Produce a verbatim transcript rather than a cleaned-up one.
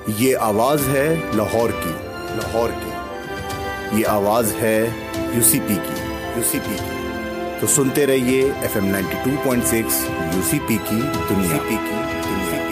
ये आवाज़ है लाहौर की, लाहौर की। ये आवाज़ है यूसीपी की, यूसीपी की। तो सुनते रहिए F M ninety two point six UCP की दुनिया, यूसीपी की दुनिया।